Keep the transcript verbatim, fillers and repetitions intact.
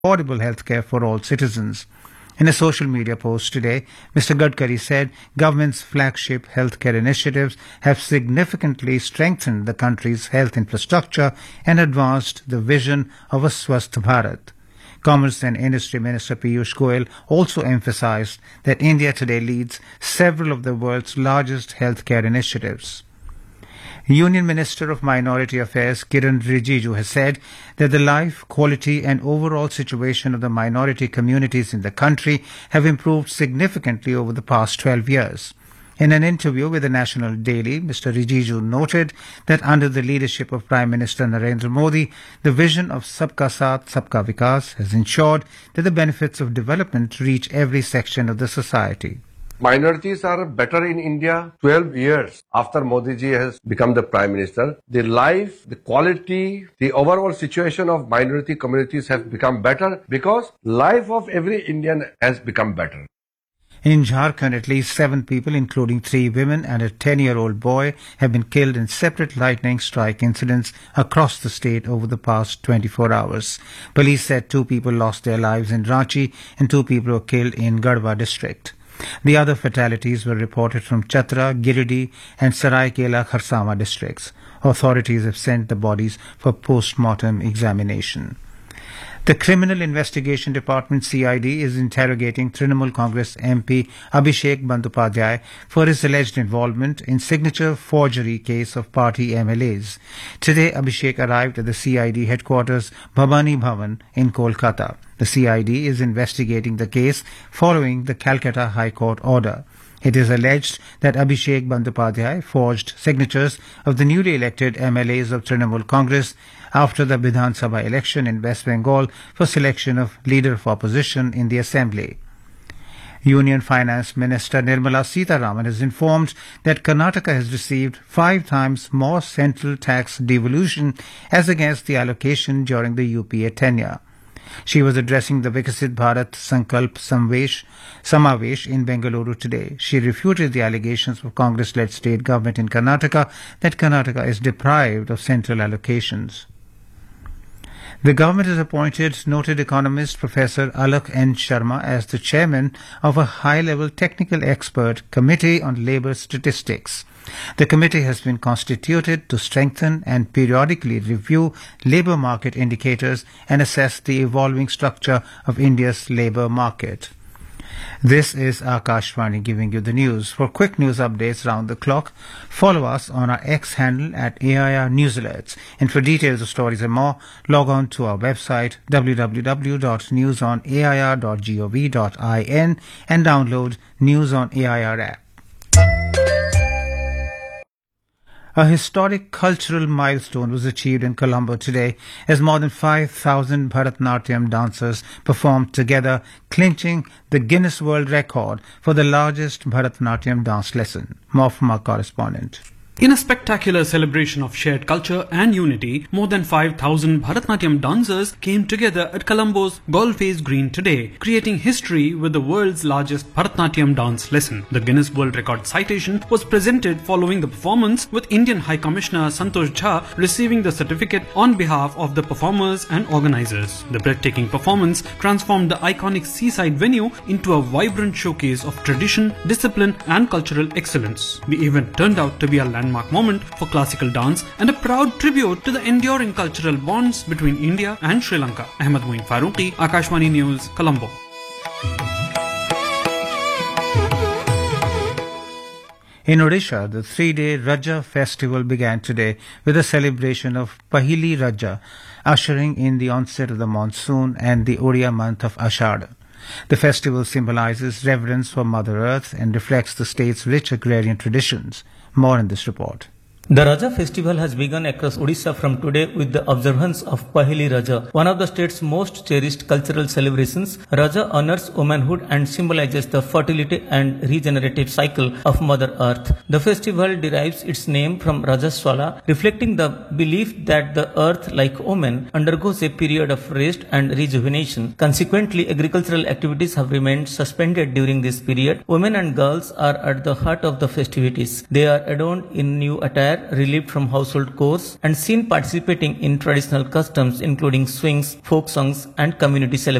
affordable healthcare for all citizens. In a social media post today, Mister Gadkari said government's flagship healthcare initiatives have significantly strengthened the country's health infrastructure and advanced the vision of a Swasth Bharat. Commerce and Industry Minister Piyush Goyal also emphasized that India today leads several of the world's largest healthcare initiatives. Union Minister of Minority Affairs Kiran Rijiju has said that the life, quality and overall situation of the minority communities in the country have improved significantly over the past twelve years. In an interview with the National Daily, Mister Rijiju noted that under the leadership of Prime Minister Narendra Modi, the vision of Sabka Saath, Sabka Vikas has ensured that the benefits of development reach every section of the society. Minorities are better in India twelve years after Modi ji has become the Prime Minister. The life, the quality, the overall situation of minority communities have become better because life of every Indian has become better. In Jharkhand, at least seven people, including three women and a ten-year-old boy, have been killed in separate lightning strike incidents across the state over the past twenty-four hours. Police said two people lost their lives in Ranchi and two people were killed in Garhwa district. The other fatalities were reported from Chatra, Giridih and Saraikela Kharsama districts. Authorities have sent the bodies for post-mortem examination. The Criminal Investigation Department C I D is interrogating Trinamool Congress M P Abhishek Bandyopadhyay for his alleged involvement in signature forgery case of party M L As. Today, Abhishek arrived at the C I D headquarters Bhabani Bhavan in Kolkata. The C I D is investigating the case following the Calcutta High Court order. It is alleged that Abhishek Bandyopadhyay forged signatures of the newly elected M L As of Trinamool Congress after the Vidhan Sabha election in West Bengal for selection of leader of opposition in the assembly. Union Finance Minister Nirmala Sitharaman has informed that Karnataka has received five times more central tax devolution as against the allocation during the U P A tenure. She was addressing the Vikasit Bharat Sankalp Samvesh, Samavesh in Bengaluru today. She refuted the allegations of Congress-led state government in Karnataka that Karnataka is deprived of central allocations. The government has appointed noted economist Professor Alakh N. Sharma as the chairman of a high-level technical expert committee on labour statistics. The committee has been constituted to strengthen and periodically review labour market indicators and assess the evolving structure of India's labour market. This is Akashvani giving you the news. For quick news updates round the clock, follow us on our X handle at A I R News Alerts. And for details of stories and more, log on to our website w w w dot news on a i r dot gov dot in and download News on A I R app. A historic cultural milestone was achieved in Colombo today as more than five thousand Bharatanatyam dancers performed together, clinching the Guinness World Record for the largest Bharatanatyam dance lesson. More from our correspondent. In a spectacular celebration of shared culture and unity, more than five thousand Bharatanatyam dancers came together at Colombo's Golface Green today, creating history with the world's largest Bharatanatyam dance lesson. The Guinness World Record citation was presented following the performance, with Indian High Commissioner Santosh Jha receiving the certificate on behalf of the performers and organizers. The breathtaking performance transformed the iconic seaside venue into a vibrant showcase of tradition, discipline and cultural excellence. The event turned out to be a landmark moment for classical dance and a proud tribute to the enduring cultural bonds between India and Sri Lanka. Ahmed Moin Farooqi, Akashvani News, Colombo. In Odisha, the three-day Raja festival began today with a celebration of Pahili Raja, ushering in the onset of the monsoon and the Odia month of Ashadha. The festival symbolizes reverence for Mother Earth and reflects the state's rich agrarian traditions. More in this report. The Raja festival has begun across Odisha from today with the observance of Pahili Raja, one of the state's most cherished cultural celebrations. Raja honors womanhood and symbolizes the fertility and regenerative cycle of Mother Earth. The festival derives its name from Rajaswala, reflecting the belief that the earth, like woman, undergoes a period of rest and rejuvenation. Consequently, agricultural activities have remained suspended during this period. Women and girls are at the heart of the festivities. They are adorned in new attire relieved from household chores and seen participating in traditional customs including swings, folk songs and community celebrations.